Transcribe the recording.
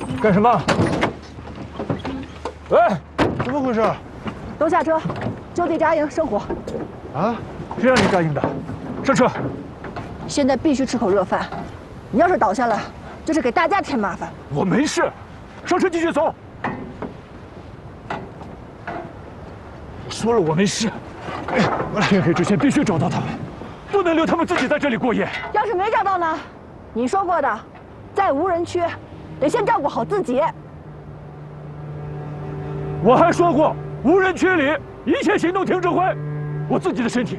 干什么？喂， 怎么回事？ 都下车，就地扎营生火。 啊？ 谁让你答应的？上车。 现在必须吃口热饭，你要是倒下了，就是给大家添麻烦。 我没事，上车继续走。我说了我没事。天黑之前必须找到他们，不能留他们自己在这里过夜。 要是没找到呢？你说过的，在无人区，得先照顾好自己。 我还说过，无人区里一切行动停指挥，我自己的身体